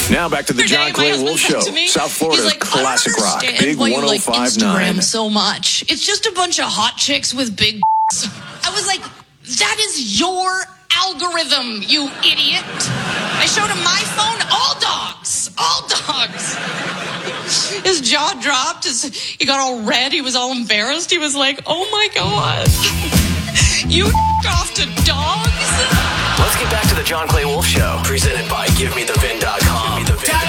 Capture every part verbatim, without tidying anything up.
Now back to the John Clay Wolf Show. South Florida's like, classic rock. Big why you one oh five point nine. like Instagram so much. It's just a bunch of hot chicks with big I was like, that is your algorithm, you idiot. I showed him my phone, all dogs, all dogs. His jaw dropped. His, he got all red. He was all embarrassed. He was like, oh my God. You off to dogs? Let's get back to the John Clay Wolf Show, presented by Give Me The Vin dot com.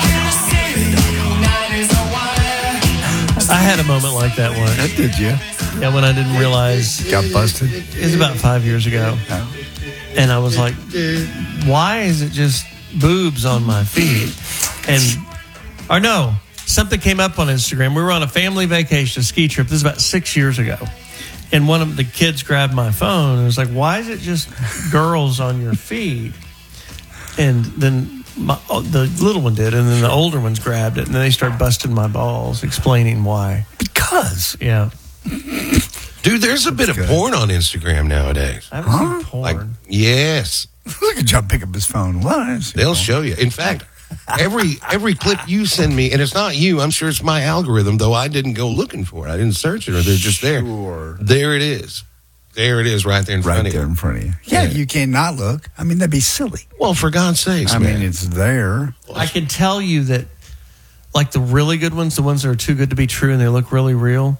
I had a moment like that once. Did you? Yeah, when I didn't realize. Got busted? It was about five years ago. And I was like, why is it just boobs on my feed? And, or no, something came up on Instagram. We were on a family vacation, a ski trip. This is about six years ago. And one of the kids grabbed my phone and was like, why is it just girls on your feed? And then my, the little one did, and then the older ones grabbed it, and then they started busting my balls, explaining why. Because. Yeah. Dude, there's a bit of porn on Instagram nowadays. I haven't huh? seen porn. Like, yes. Look at John pick up his phone. Well, they'll show you. In fact, every every clip you send me, and it's not you, I'm sure it's my algorithm, though I didn't go looking for it. I didn't search it, or they're just there. Sure. There it is. There it is right there in right front of you. Right there in front of you. Yeah, yeah, you cannot look. I mean, that'd be silly. Well, for God's sakes, I man. mean, it's there. I can tell you that, like the really good ones, the ones that are too good to be true and they look really real,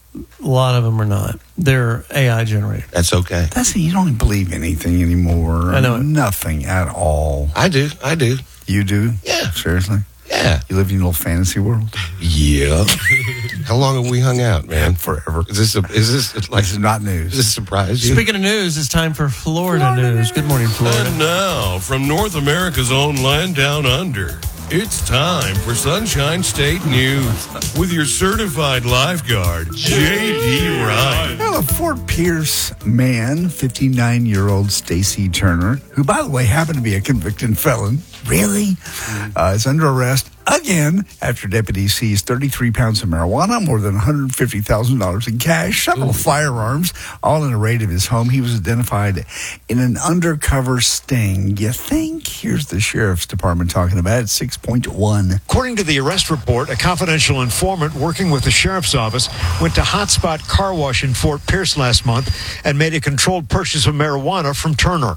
a lot of them are not. They're A I generated. That's okay. That's you don't believe anything anymore. I know it. Nothing at all. I do. I do. You do? Yeah. Seriously? Yeah. You live in your little fantasy world? Yeah. How long have we hung out, man? Forever. Is this a, is this like this is not news? Does this surprise you? Speaking of news, it's time for Florida, Florida news. Good morning, Florida. And now, from North America's own land down under, it's time for Sunshine State News with your certified lifeguard, J D Ryan. Well, a Fort Pierce man, fifty-nine-year-old Stacy Turner, who, by the way, happened to be a convicted felon, really, uh, is under arrest again after deputies seized thirty-three pounds of marijuana, more than one hundred fifty thousand dollars in cash, several Ooh. firearms, all in a raid of his home. He was identified in an undercover sting. You think? Here's the sheriff's department talking about it, six point one. According to the arrest report, a confidential informant working with the sheriff's office went to Hotspot Car Wash in Fort Pierce last month and made a controlled purchase of marijuana from Turner.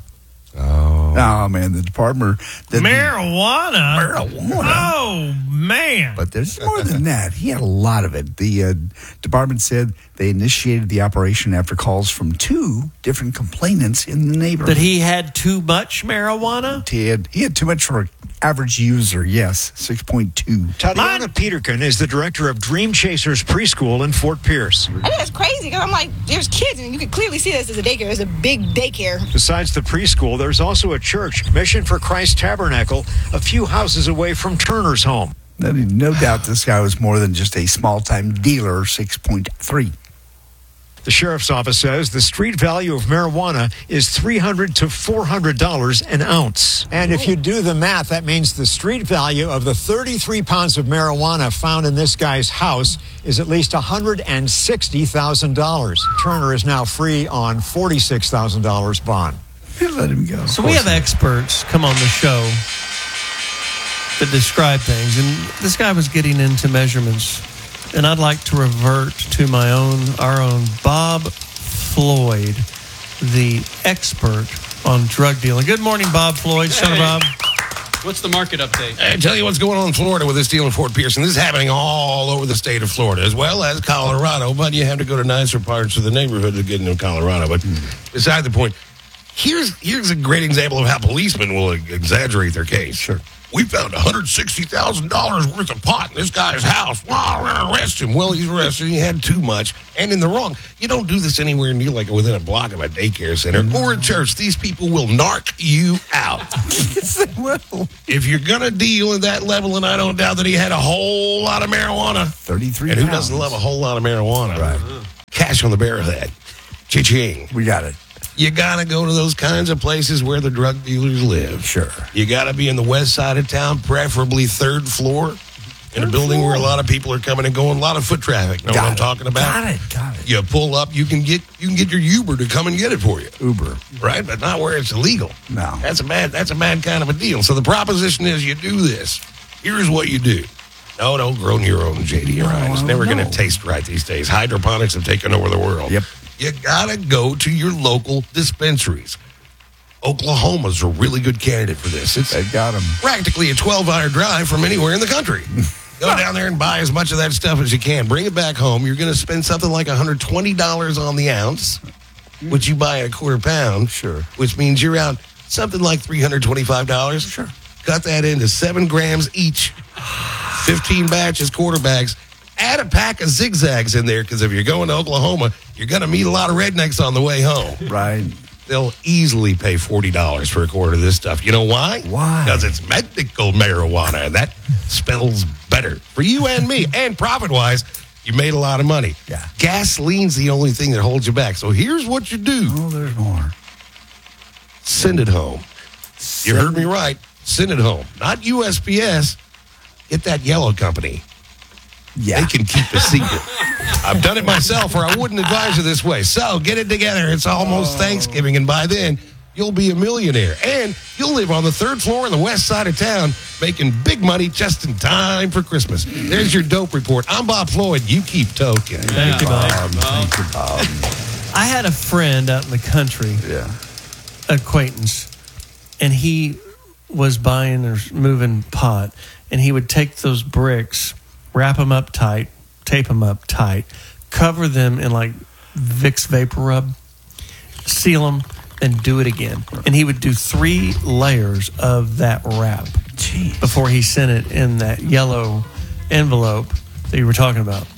Oh. oh, man, the department... The, marijuana? Marijuana? Oh, man. But there's more than that. He had a lot of it. The uh, department said they initiated the operation after calls from two different complainants in the neighborhood. That he had too much marijuana? He had, he had too much for an average user, yes, six point two. Tatiana Peterkin is the director of Dream Chasers Preschool in Fort Pierce. I think that's crazy because I'm like, there's kids, and you can clearly see this as a daycare. It's a big daycare. Besides the preschool, there's also a church, Mission for Christ Tabernacle, a few houses away from Turner's home. No doubt this guy was more than just a small-time dealer, six point three. The sheriff's office says the street value of marijuana is three hundred to four hundred dollars an ounce. And if you do the math, that means the street value of the thirty-three pounds of marijuana found in this guy's house is at least one hundred sixty thousand dollars. Turner is now free on forty-six thousand dollars bond. Let him go. So we have experts come on the show that describe things, and this guy was getting into measurements. And I'd like to revert to my own, our own Bob Floyd, the expert on drug dealing. Good morning, Bob Floyd. Son of Bob. What's the market update? I tell you what's going on in Florida with this deal in Fort Pierce, and this is happening all over the state of Florida, as well as Colorado, but you have to go to nicer parts of the neighborhood to get into Colorado. But beside the point, here's here's a great example of how policemen will exaggerate their case. Sure. We found one hundred sixty thousand dollars worth of pot in this guy's house. Wow, we're going to arrest him. Well, he's arrested. He had too much and in the wrong. You don't do this anywhere near like within a block of a daycare center or a church. These people will narc you out. If you're going to deal at that level, and I don't doubt that he had a whole lot of marijuana. thirty-three And who pounds. doesn't love a whole lot of marijuana? Right. Cash on the barrel of that. Cha-ching. We got it. You got to go to those kinds of places where the drug dealers live. Sure. You got to be in the west side of town, preferably third floor, in third a building floor. Where a lot of people are coming and going, a lot of foot traffic. Know got what I'm it. talking about? Got it, got it. You pull up, you can get you can get your Uber to come and get it for you. Uber. Right? But not where it's illegal. No. That's a bad that's a bad kind of a deal. So the proposition is you do this. Here's what you do. No, don't grow your own, J D. Ryan. It's never going to taste right these days. Hydroponics have taken over the world. Yep. You got to go to your local dispensaries. Oklahoma's a really good candidate for this. It's They've got them. practically a twelve-hour drive from anywhere in the country. Go down there and buy as much of that stuff as you can. Bring it back home. You're going to spend something like one hundred twenty dollars on the ounce, which you buy at a quarter pound. Sure. Which means you're out something like three hundred twenty-five dollars. Sure. Cut that into seven grams each. fifteen batches, quarter bags. Add a pack of zigzags in there, because if you're going to Oklahoma, you're going to meet a lot of rednecks on the way home. Right. They'll easily pay forty dollars for a quart of this stuff. You know why? Why? Because it's medical marijuana, and that spells better for you and me. And profit-wise, you made a lot of money. Yeah. Gasoline's the only thing that holds you back. So here's what you do. Oh, there's more. Send it home. You heard me right. Send it home. Not U S P S. Get that yellow company. Yeah. They can keep a secret. I've done it myself, or I wouldn't advise you this way. So get it together. It's almost Thanksgiving, and by then, you'll be a millionaire. And you'll live on the third floor on the west side of town, making big money just in time for Christmas. There's your dope report. I'm Bob Floyd. You keep toking. Thank you, Bob. Thank you, Bob. I had a friend out in the country, Yeah. acquaintance, and he was buying or moving pot, and he would take those bricks, wrap them up tight, tape them up tight, cover them in like Vicks Vapor Rub, seal them, and do it again. And he would do three layers of that wrap Jeez. before he sent it in that yellow envelope that you were talking about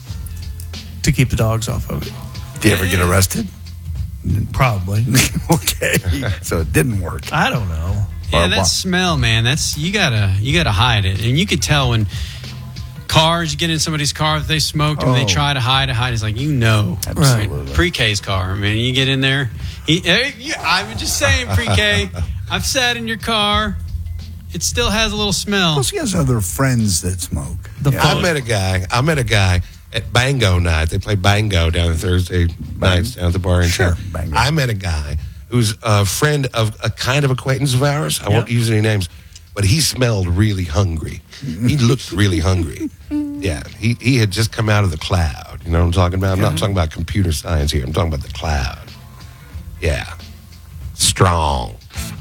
to keep the dogs off of it. Did you ever get arrested? Probably. Okay. So it didn't work. I don't know. Yeah, Or that what? smell, man. That's you gotta you gotta hide it, and you could tell when cars you get in somebody's car if they smoked and Oh. they try to hide it. Hide it's like you know, Absolutely. Pre-K's car, man. You get in there. He, eh, you- I'm just saying, pre-K. I've sat in your car. It still has a little smell. Plus, he has other friends that smoke. The Yeah. I met a guy. I met a guy at Bango night. They play Bango down on Thursday nights down at the bar in Sure, town. Bango. I met a guy who's a friend of a kind of acquaintance of ours. I won't Yeah. use any names, but he smelled really hungry. He looked really hungry. Yeah, he, he had just come out of the cloud. You know what I'm talking about? I'm not talking about computer science here. I'm talking about the cloud. Yeah. Strong.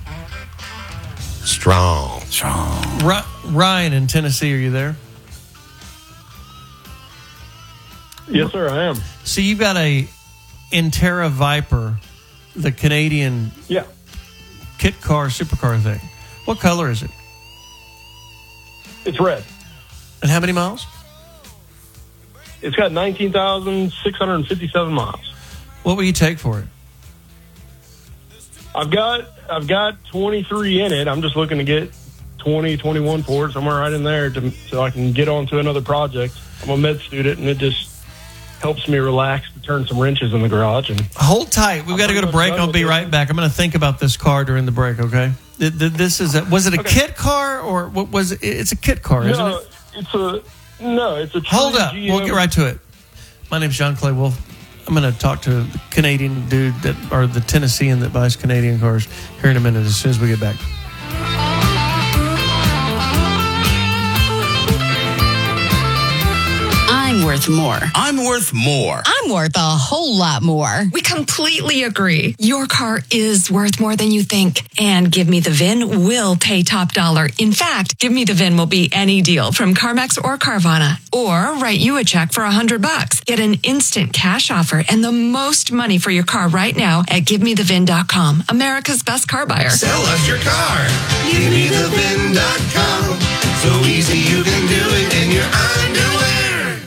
Strong. Strong. Ri- Ryan in Tennessee, are you there? Yes, sir, I am. So you've got a Intera Viper, the Canadian Yeah. kit car, supercar thing. What color is it? It's red. And how many miles? It's got nineteen thousand six hundred fifty-seven miles. What will you take for it? I've got I've got twenty-three in it. I'm just looking to get twenty, twenty-one for it, somewhere right in there to, so I can get on to another project. I'm a med student, and it just helps me relax to turn some wrenches in the garage. And Hold tight. We've got to go to break. I'll be right back. I'm going to think about this car during the break, okay? Th- th- This is a, was it a Okay. kit car or what was it? It's a kit car, isn't no, it? it's a no, it's a Hold true up. G M. We'll get right to it. My name's John Clay Wolf. I'm going to talk to the Canadian dude that, or the Tennessean that buys Canadian cars here in a minute as soon as we get back. I'm worth more. I'm worth more. I'm worth a whole lot more. We completely agree. Your car is worth more than you think. And Give Me the V I N will pay top dollar. In fact, Give Me the V I N will be any deal from CarMax or Carvana. Or write you a check for a hundred bucks. Get an instant cash offer and the most money for your car right now at give me the V I N dot com. America's best car buyer. Sell us your car. give me the V I N dot com. So easy you can do it in your underwear.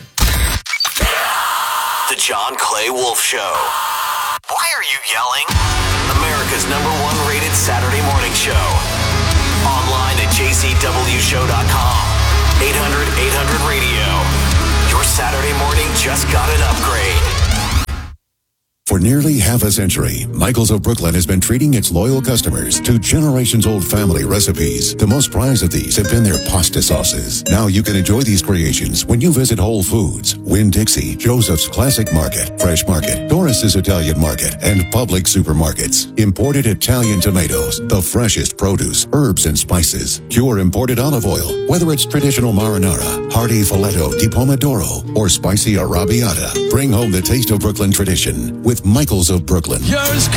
The John Clay Wolf Show. Why are you yelling? America's number one rated Saturday morning show. Online at j c w show dot com. eight hundred eight hundred radio. Your Saturday morning just got an upgrade. For nearly half a century, Michael's of Brooklyn has been treating its loyal customers to generations-old family recipes. The most prized of these have been their pasta sauces. Now you can enjoy these creations when you visit Whole Foods, Winn-Dixie, Joseph's Classic Market, Fresh Market, Doris's Italian Market, and Publix supermarkets. Imported Italian tomatoes, the freshest produce, herbs and spices, pure imported olive oil, whether it's traditional marinara, hearty filetto di pomodoro, or spicy arrabbiata. Bring home the taste of Brooklyn tradition with Michael's of Brooklyn. You're as